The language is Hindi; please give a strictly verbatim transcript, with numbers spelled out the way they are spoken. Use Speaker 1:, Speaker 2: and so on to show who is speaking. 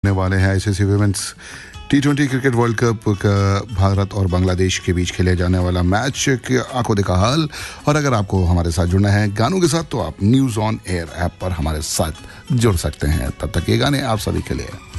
Speaker 1: होने वाले हैं ICC women's T twenty cricket world cup का भारत और बांग्लादेश के बीच खेले जाने वाला मैच की आंखों देखा हाल। और अगर आपको हमारे साथ जुड़ना है गानों के साथ तो आप न्यूज़ ऑन एयर ऐप पर हमारे साथ जुड़ सकते हैं। तब तक ये गाने आप सभी के लिए।